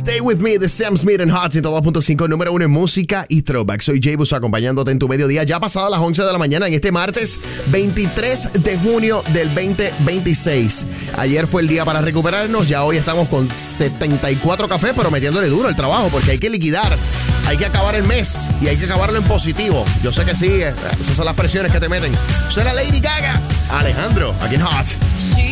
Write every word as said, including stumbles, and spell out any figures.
Stay With Me de Sam Smith en Hot ciento dos punto cinco, número uno en música y throwback. Soy Jay Bus acompañándote en tu mediodía, ya pasado las once de la mañana en este martes veintitrés de junio del veinte veintiséis. Ayer fue el día para recuperarnos, ya hoy estamos con setenta y cuatro cafés, pero metiéndole duro el trabajo porque hay que liquidar, hay que acabar el mes y hay que acabarlo en positivo. Yo sé que sí, esas son las presiones que te meten. Suena Lady Gaga, Alejandro, aquí en Hot.